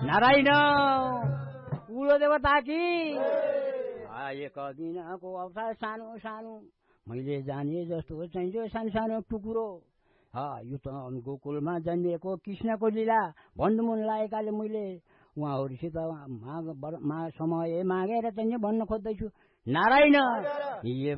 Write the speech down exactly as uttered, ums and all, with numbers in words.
नारायण कुलो देवता कि एक दिनको अवसर सानो सानो मैले जाने जस्तो चाहिन्छ सानो सानो टुकुरो यो त गोकुलमा जन्मिएको कृष्णको लीला भन्नु मन लागेकाले मैले उहाँहरूसित मा समय मागेर चाहिँ भन्न खोज्दैछु नारायण